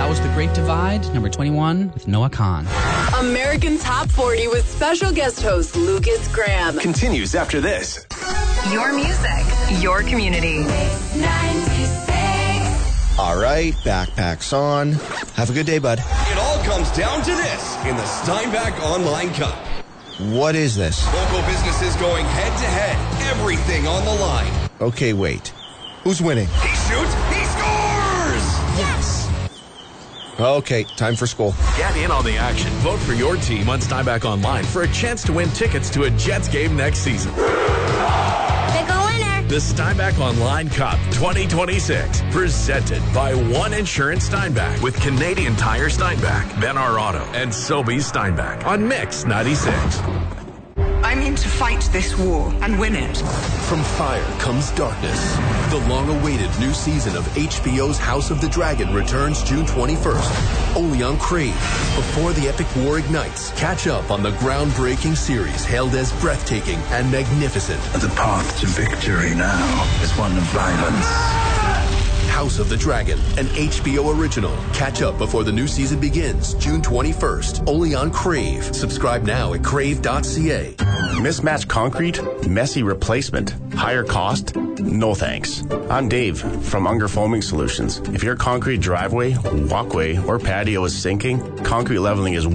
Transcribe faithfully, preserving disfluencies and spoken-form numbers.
That was The Great Divide, number twenty-one, with Noah Kahn. American Top forty with special guest host Lucas Graham. Continues after this. Your music, your community. All right, backpacks on. Have a good day, bud. It all comes down to this in the Steinbach Online Cup. What is this? Local businesses going head-to-head. Everything on the line. Okay, wait. Who's winning? He shoots. He scores! Yes! Okay, time for school. Get in on the action. Vote for your team on Steinbach Online for a chance to win tickets to a Jets game next season. Pick a winner. The Steinbach Online Cup twenty twenty-six, presented by One Insurance Steinbach with Canadian Tire Steinbach, Ben R Auto, and Sobeys Steinbach on Mix ninety-six. I'm in to fight this war and win it. From fire comes darkness. The long-awaited new season of H B O's House of the Dragon returns June twenty-first, only on Crave. Before the epic war ignites, catch up on the groundbreaking series hailed as breathtaking and magnificent. The path to victory now is one of violence. House of the Dragon, an H B O original. Catch up before the new season begins, June twenty-first, only on Crave. Subscribe now at crave dot c a. Mismatched concrete? Messy replacement? Higher cost? No thanks. I'm Dave from Unger Foaming Solutions. If your concrete driveway, walkway, or patio is sinking, concrete leveling is